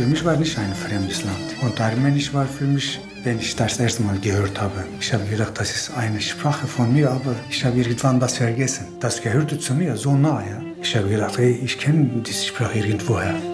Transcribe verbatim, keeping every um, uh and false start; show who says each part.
Speaker 1: für mich war nicht ein fremdes Land. Und Armenisch war für mich, wenn ich das erste Mal gehört habe. Ich habe gedacht, das ist eine Sprache von mir, aber ich habe irgendwann das vergessen. Das gehörte zu mir so nah, ja. Ich habe gedacht, hey, ich kenne diese Sprache irgendwoher.